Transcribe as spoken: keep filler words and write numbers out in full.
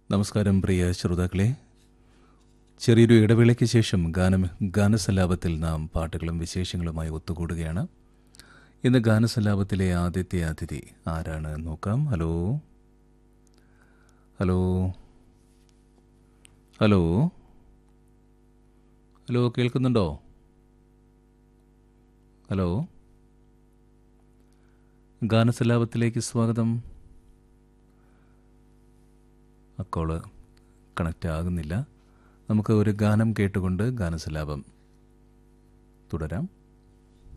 നമസ്കാരം പ്രിയ ശ്രോതാക്കളെ. ചെറിയൊരു ഇടവേളയ്ക്ക് ശേഷം ഗാനം ഗാനസല്ലാപത്തിൽ നാം പാട്ടുകളും വിശേഷങ്ങളുമായി ഒത്തുകൂടുകയാണ്. ഇന്ന് ഗാനസല്ലാപത്തിലെ ആദ്യത്തെ അതിഥി ആരാണ് നോക്കാം. ഹലോ ഹലോ ഹലോ ഹലോ കേൾക്കുന്നുണ്ടോ? ഹലോ, ഗാനസല്ലാപത്തിലേക്ക് സ്വാഗതം. ആ കോള് കണക്റ്റ് ആകുന്നില്ല. നമുക്ക് ഒരു ഗാനം കേട്ടുകൊണ്ട് ഗാനസല്ലാപം തുടരാം.